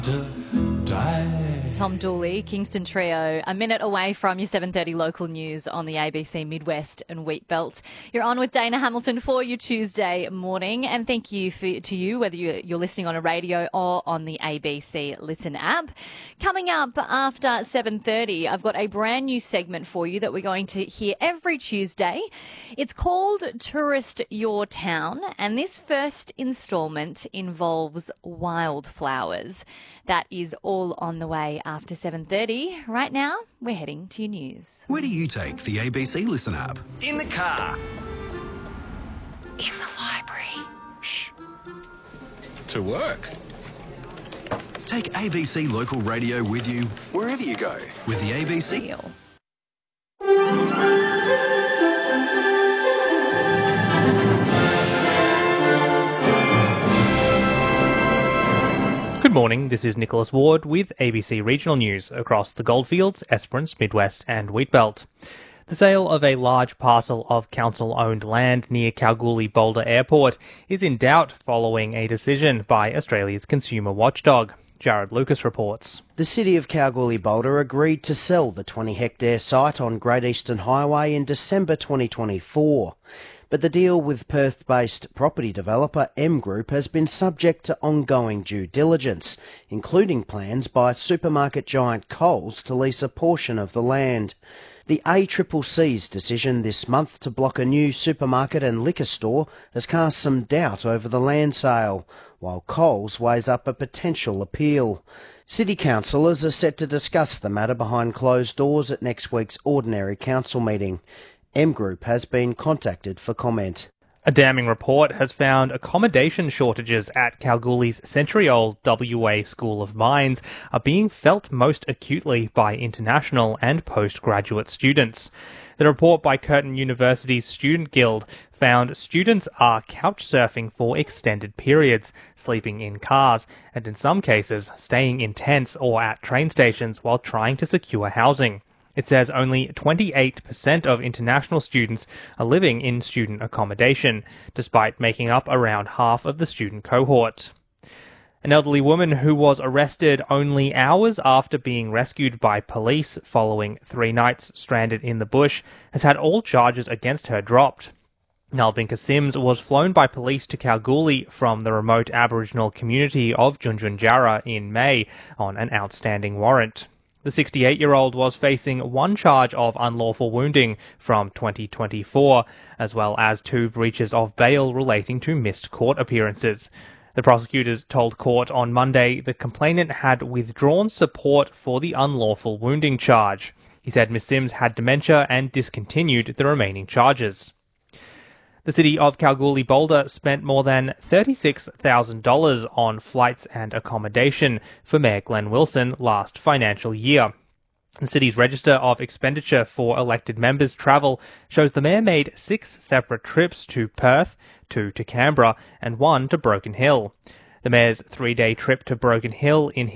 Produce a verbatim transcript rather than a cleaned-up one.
Tom Dooley, Kingston Trio, a minute away from your seven thirty local news on the A B C Midwest and Wheat Belt. You're on with Dana Hamilton for your Tuesday morning, and thank you for, to you, whether you're listening on a radio or on the A B C Listen app. Coming up after seven thirty, I've got a brand new segment for you that we're going to hear every Tuesday. It's called Tourist Your Town, and this first instalment involves wildflowers. That is all on the way after seven thirty. Right now, we're heading to your news. Where do you take the A B C Listen app? In the car. In the library. Shh. To work. Take A B C Local Radio with you wherever you go with the A B C. Deal. Good morning, this is Nicholas Ward with A B C Regional News across the Goldfields, Esperance, Midwest and Wheatbelt. The sale of a large parcel of council-owned land near Kalgoorlie-Boulder Airport is in doubt following a decision by Australia's consumer watchdog. Jared Lucas reports. The city of Kalgoorlie-Boulder agreed to sell the twenty hectare site on Great Eastern Highway in December twenty twenty-four. But the deal with Perth-based property developer M Group has been subject to ongoing due diligence, including plans by supermarket giant Coles to lease a portion of the land. The A C C C's decision this month to block a new supermarket and liquor store has cast some doubt over the land sale, while Coles weighs up a potential appeal. City councillors are set to discuss the matter behind closed doors at next week's ordinary council meeting. M Group has been contacted for comment. A damning report has found accommodation shortages at Kalgoorlie's century-old W A School of Mines are being felt most acutely by international and postgraduate students. The report by Curtin University's Student Guild found students are couch surfing for extended periods, sleeping in cars, and in some cases staying in tents or at train stations while trying to secure housing. It says only twenty-eight percent of international students are living in student accommodation, despite making up around half of the student cohort. An elderly woman who was arrested only hours after being rescued by police following three nights stranded in the bush has had all charges against her dropped. Nalbinka Sims was flown by police to Kalgoorlie from the remote Aboriginal community of Junjunjara in May on an outstanding warrant. The sixty-eight-year-old was facing one charge of unlawful wounding from twenty twenty-four, as well as two breaches of bail relating to missed court appearances. The prosecutors told court on Monday the complainant had withdrawn support for the unlawful wounding charge. He said Miss Sims had dementia and discontinued the remaining charges. The city of Kalgoorlie-Boulder spent more than thirty-six thousand dollars on flights and accommodation for Mayor Glenn Wilson last financial year. The city's register of expenditure for elected members' travel shows the mayor made six separate trips to Perth, two to Canberra, and one to Broken Hill. The mayor's three-day trip to Broken Hill in